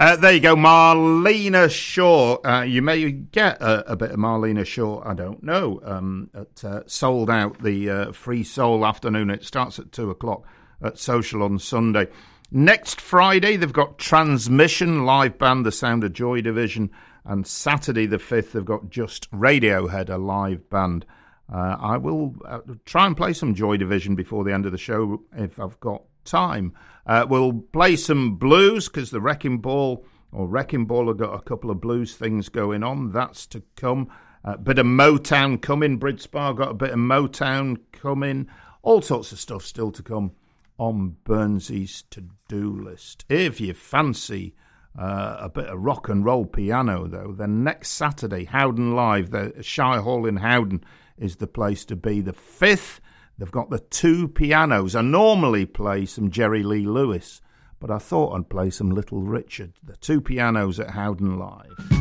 There you go, Marlena Shaw. You may get a bit of Marlena Shaw, I don't know, at Sold Out, the Free Soul afternoon. It starts at 2 o'clock at Social on Sunday. Next Friday, they've got Transmission, live band, the Sound of Joy Division. And Saturday the 5th, they've got Just Radiohead, a live band. I will try and play some Joy Division before the end of the show if I've got time. We'll play some blues because the Wrecking Ball have got a couple of blues things going on. That's to come. A bit of Motown coming. Bridspa got a bit of Motown coming. All sorts of stuff still to come on Burnsy's to-do list. If you fancy a bit of rock and roll piano, though, then next Saturday, Howden Live, the Shire Hall in Howden is the place to be. The 5th, they've got the 2 pianos. I normally play some Jerry Lee Lewis, but I thought I'd play some Little Richard. The 2 pianos at Howden Live.